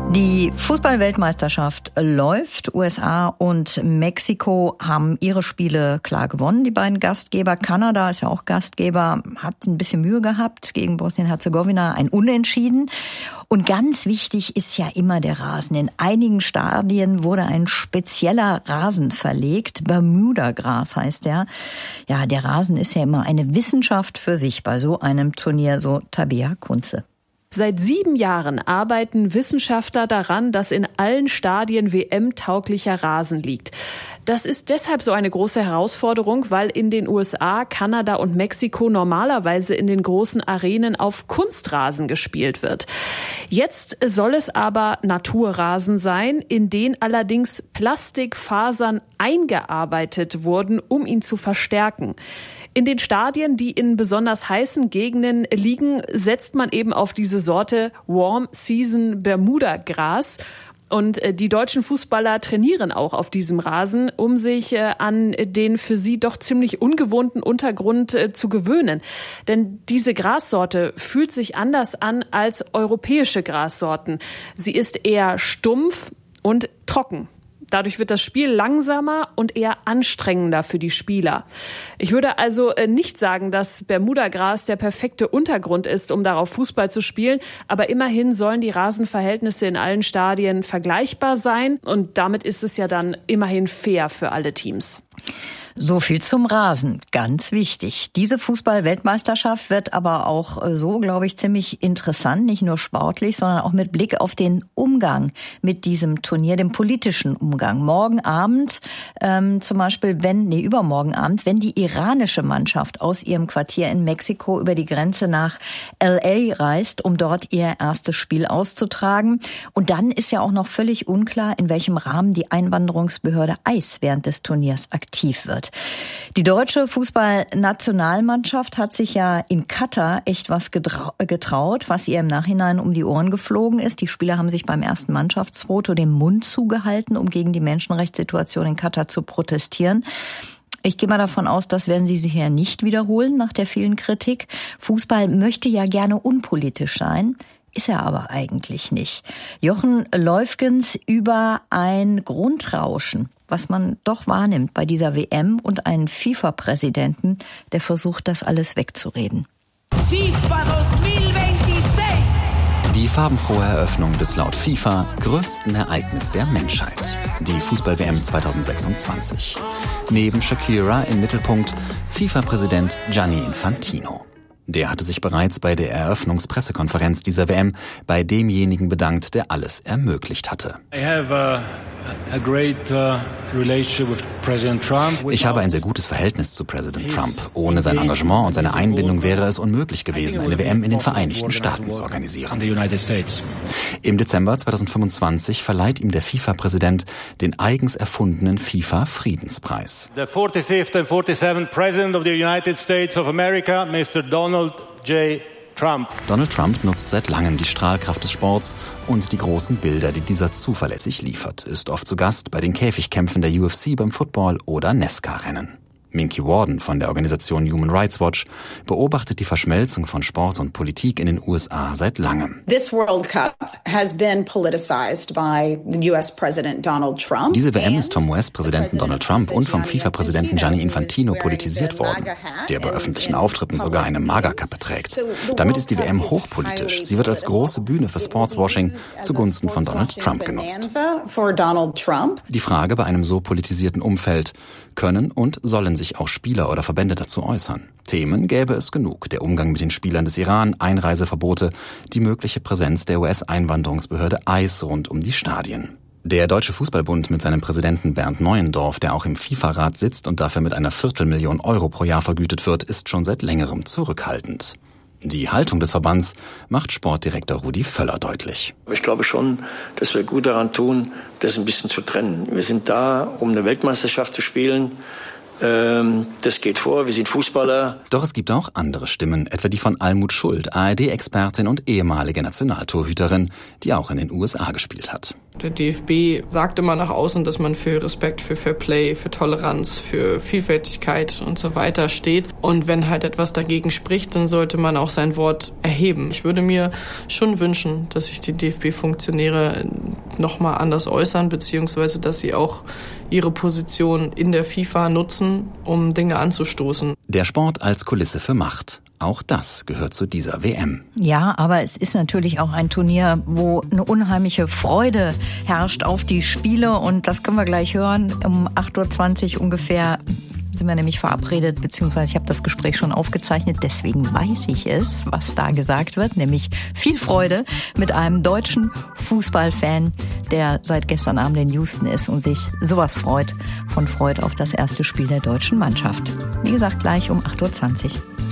Die Fußball-Weltmeisterschaft läuft. USA und Mexiko haben ihre Spiele klar gewonnen, die beiden Gastgeber. Kanada ist ja auch Gastgeber, hat ein bisschen Mühe gehabt gegen Bosnien-Herzegowina, ein Unentschieden. Und ganz wichtig ist ja immer der Rasen. In einigen Stadien wurde ein spezieller Rasen verlegt. Bermuda-Gras heißt der. Ja, der Rasen ist ja immer eine Wissenschaft für sich bei so einem Turnier, so Tabea Kunze. Seit 7 Jahren arbeiten Wissenschaftler daran, dass in allen Stadien WM-tauglicher Rasen liegt. Das ist deshalb so eine große Herausforderung, weil in den USA, Kanada und Mexiko normalerweise in den großen Arenen auf Kunstrasen gespielt wird. Jetzt soll es aber Naturrasen sein, in den allerdings Plastikfasern eingearbeitet wurden, um ihn zu verstärken. In den Stadien, die in besonders heißen Gegenden liegen, setzt man eben auf diese Sorte Warm Season Bermuda-Gras. Und die deutschen Fußballer trainieren auch auf diesem Rasen, um sich an den für sie doch ziemlich ungewohnten Untergrund zu gewöhnen. Denn diese Grassorte fühlt sich anders an als europäische Grassorten. Sie ist eher stumpf und trocken. Dadurch wird das Spiel langsamer und eher anstrengender für die Spieler. Ich würde also nicht sagen, dass Bermuda-Gras der perfekte Untergrund ist, um darauf Fußball zu spielen. Aber immerhin sollen die Rasenverhältnisse in allen Stadien vergleichbar sein. Und damit ist es ja dann immerhin fair für alle Teams. So viel zum Rasen, ganz wichtig. Diese Fußball-Weltmeisterschaft wird aber auch so, glaube ich, ziemlich interessant, nicht nur sportlich, sondern auch mit Blick auf den Umgang mit diesem Turnier, dem politischen Umgang. Morgen Abend zum Beispiel, übermorgen Abend, wenn die iranische Mannschaft aus ihrem Quartier in Mexiko über die Grenze nach LA reist, um dort ihr erstes Spiel auszutragen. Und dann ist ja auch noch völlig unklar, in welchem Rahmen die Einwanderungsbehörde ICE während des Turniers aktiv wird. Die deutsche Fußballnationalmannschaft hat sich ja in Katar echt was getraut, was ihr im Nachhinein um die Ohren geflogen ist. Die Spieler haben sich beim ersten Mannschaftsfoto den Mund zugehalten, um gegen die Menschenrechtssituation in Katar zu protestieren. Ich gehe mal davon aus, das werden sie sich ja nicht wiederholen nach der vielen Kritik. Fußball möchte ja gerne unpolitisch sein. Ist er aber eigentlich nicht. Jochen Leufgens über ein Grundrauschen, was man doch wahrnimmt bei dieser WM und einen FIFA-Präsidenten, der versucht, das alles wegzureden. FIFA 2026! Die farbenfrohe Eröffnung des laut FIFA größten Ereignis der Menschheit. Die Fußball-WM 2026. Neben Shakira im Mittelpunkt FIFA-Präsident Gianni Infantino. Der hatte sich bereits bei der Eröffnungspressekonferenz dieser WM bei demjenigen bedankt, der alles ermöglicht hatte. Ich habe ein sehr gutes Verhältnis zu Präsident Trump. Ohne sein Engagement und seine Einbindung wäre es unmöglich gewesen, eine WM in den Vereinigten Staaten zu organisieren. Im Dezember 2025 verleiht ihm der FIFA-Präsident den eigens erfundenen FIFA-Friedenspreis. The 45th and 47th President of the United States of America, Mr. Donald J. Trump. Donald Trump nutzt seit langem die Strahlkraft des Sports und die großen Bilder, die dieser zuverlässig liefert, ist oft zu Gast bei den Käfigkämpfen der UFC, beim Football oder NASCAR-Rennen. Minky Worden von der Organisation Human Rights Watch beobachtet die Verschmelzung von Sport und Politik in den USA seit langem. This World Cup has been politicized by the US President Donald Trump. Diese WM ist vom US-Präsidenten Donald Trump und vom FIFA-Präsidenten Gianni Infantino politisiert worden, der bei öffentlichen Auftritten sogar eine MAGA-Kappe trägt. Damit ist die WM hochpolitisch. Sie wird als große Bühne für Sportswashing zugunsten von Donald Trump genutzt. Die Frage bei einem so politisierten Umfeld: Können und sollen sich auch Spieler oder Verbände dazu äußern? Themen gäbe es genug. Der Umgang mit den Spielern des Iran, Einreiseverbote, die mögliche Präsenz der US-Einwanderungsbehörde ICE rund um die Stadien. Der Deutsche Fußballbund mit seinem Präsidenten Bernd Neuendorf, der auch im FIFA-Rat sitzt und dafür mit einer 250.000 Euro pro Jahr vergütet wird, ist schon seit längerem zurückhaltend. Die Haltung des Verbands macht Sportdirektor Rudi Völler deutlich. Ich glaube schon, dass wir gut daran tun, das ein bisschen zu trennen. Wir sind da, um eine Weltmeisterschaft zu spielen. Das geht vor, wir sind Fußballer. Doch es gibt auch andere Stimmen, etwa die von Almut Schuld, ARD-Expertin und ehemalige Nationaltorhüterin, die auch in den USA gespielt hat. Der DFB sagt immer nach außen, dass man für Respekt, für Fair Play, für Toleranz, für Vielfältigkeit und so weiter steht. Und wenn halt etwas dagegen spricht, dann sollte man auch sein Wort erheben. Ich würde mir schon wünschen, dass sich die DFB-Funktionäre nochmal anders äußern, beziehungsweise dass sie auch ihre Position in der FIFA nutzen, um Dinge anzustoßen. Der Sport als Kulisse für Macht. Auch das gehört zu dieser WM. Ja, aber es ist natürlich auch ein Turnier, wo eine unheimliche Freude herrscht auf die Spiele. Und das können wir gleich hören. Um 8.20 Uhr ungefähr sind wir nämlich verabredet, beziehungsweise ich habe das Gespräch schon aufgezeichnet. Deswegen weiß ich es, was da gesagt wird. Nämlich viel Freude mit einem deutschen Fußballfan, der seit gestern Abend in Houston ist und sich sowas freut, von Freude auf das erste Spiel der deutschen Mannschaft. Wie gesagt, gleich um 8.20 Uhr.